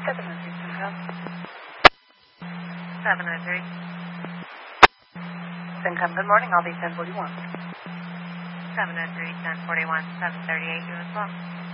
703. Syncom, good morning. I'll be 1041. 703, 1041, 738, you as well.